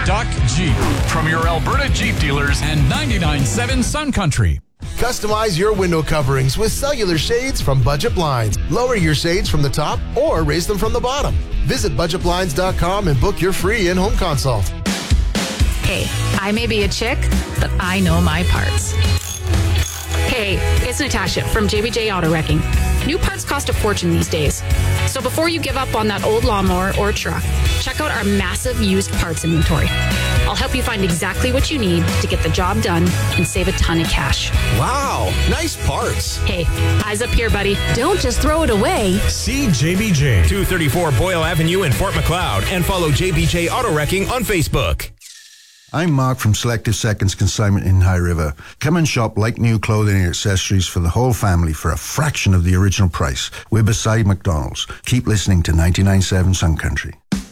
Duck Jeep. From your Alberta Jeep dealers and 99.7 Sun Country. Customize your window coverings with cellular shades from Budget Blinds. Lower your shades from the top or raise them from the bottom. Visit budgetblinds.com and book your free in-home consult. Hey, I may be a chick, but I know my parts. Hey, it's Natasha from JBJ Auto Wrecking. New parts cost a fortune these days. So before you give up on that old lawnmower or truck, check out our massive used parts inventory. I'll help you find exactly what you need to get the job done and save a ton of cash. Wow, nice parts. Hey, eyes up here, buddy. Don't just throw it away. See JBJ. 234 Boyle Avenue in Fort Macleod and follow JBJ Auto Wrecking on Facebook. I'm Mark from Selective Seconds Consignment in High River. Come and shop like new clothing and accessories for the whole family for a fraction of the original price. We're beside McDonald's. Keep listening to 99.7 Sun Country.